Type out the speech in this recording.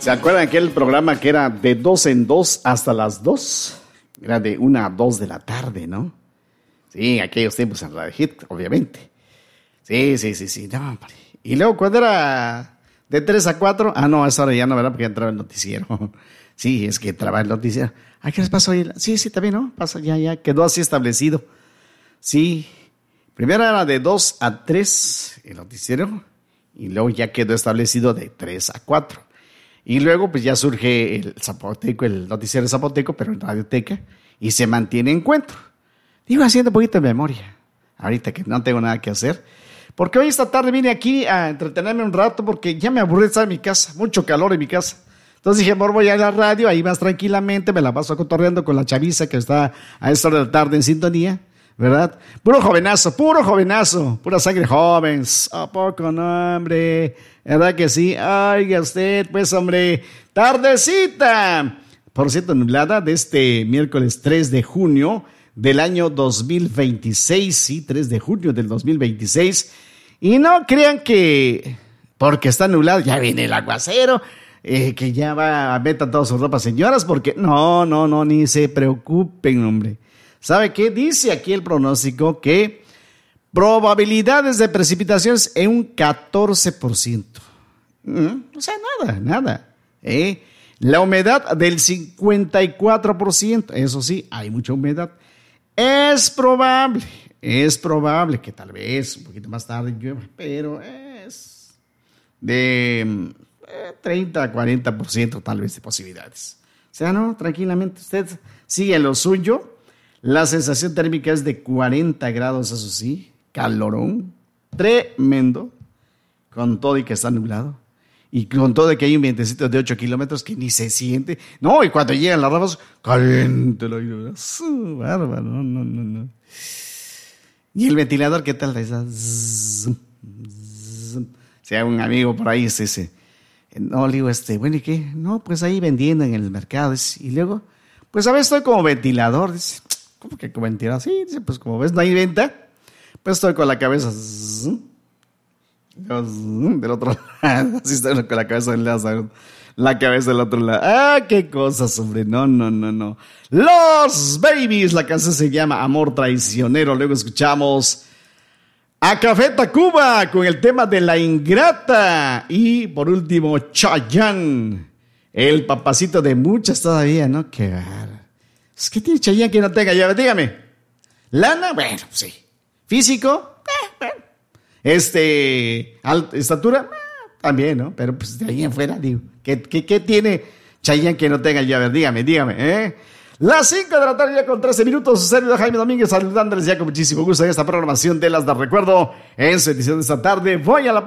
¿Se acuerdan aquel programa que era de 2 en 2 hasta las 2? Era de 1 a 2 de la tarde, ¿no? Sí, aquellos tiempos en Radio Hit, obviamente. Sí, no, hombre. Y luego, cuando era de 3 a 4, no, a esa hora ya no, ¿verdad? Porque ya entraba el noticiero. Sí, es que entraba el noticiero. ¿Qué les pasó ahí? Sí, también, ¿no? Pasa, ya quedó así establecido. Sí, primero era de 2 a 3 el noticiero, y luego ya quedó establecido de 3 a 4. Y luego pues ya surge el Zapoteco, el noticiero Zapoteco, pero en Radioteca, y se mantiene encuentro. Digo, haciendo un poquito de memoria, ahorita que no tengo nada que hacer, porque hoy esta tarde vine aquí a entretenerme un rato, porque ya me aburrí de estar en mi casa, mucho calor en mi casa. Entonces dije, amor, voy a la radio, ahí más tranquilamente, me la paso cotorreando con la chaviza que está a esta hora de la tarde en sintonía, ¿verdad? Puro jovenazo, pura sangre joven. ¿A poco no, hombre? ¿Verdad que sí? Oiga usted, pues, hombre, tardecita. Por cierto, nublada de este miércoles 3 de junio del año 2026, sí, 3 de junio del 2026. Y no crean que porque está nublado ya viene el aguacero, que ya va a meter todas sus ropas, señoras, porque no, ni se preocupen, hombre. ¿Sabe qué? Dice aquí el pronóstico que probabilidades de precipitaciones en un 14%. O sea, nada. La humedad del 54%. Eso sí, hay mucha humedad. Es probable que tal vez un poquito más tarde llueva, pero es de 30 a 40% tal vez de posibilidades. O sea, no, tranquilamente, usted sigue lo suyo. La sensación térmica es de 40 grados, eso sí, calorón, tremendo, con todo y que está nublado, y con todo y que hay un vientecito de 8 kilómetros que ni se siente. No, y cuando llegan las ráfagas, caliente el aire, bárbaro, no. Y el ventilador, ¿qué tal? Sea un amigo por ahí, no, le digo, bueno, ¿y qué? No, pues ahí vendiendo en el mercado, y luego, pues a veces estoy como ventilador, dice. ¿Cómo que como ventilador? Sí, dice, pues como ves, no hay venta, pues estoy con la cabeza del otro lado, así estoy con la cabeza del lado, la cabeza del otro lado. Qué cosas, hombre, no. Los Babies, la canción se llama Amor Traicionero. Luego escuchamos a Café Tacuba con el tema de La Ingrata. Y por último, Chayanne, el papacito de muchas todavía, ¿no? Qué raro. ¿Qué tiene Chayanne que no tenga llave? Dígame. ¿Lana? Bueno, sí. ¿Físico? Bueno. ¿Estatura? También, ¿no? Pero pues de ahí en fuera, digo, ¿qué tiene Chayanne que no tenga llave? Dígame. Las 5 de la tarde ya con 13 minutos. Su servidor Jaime Domínguez saludándoles ya con muchísimo gusto en esta programación de Las de Recuerdo. En su edición de esta tarde voy a la